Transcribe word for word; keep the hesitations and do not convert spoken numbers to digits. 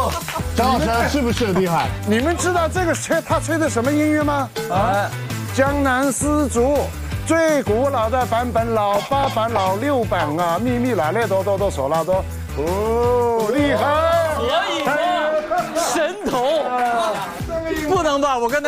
张老师是不是厉害？ 你们知道这个吹他吹的什么音乐吗？啊，江南丝竹。最古老的版本，老八版、老六版啊，咪咪啦咧哆哆哆嗦啦哆，哦，厉害！ 可以吗？神童，不能吧？我刚才。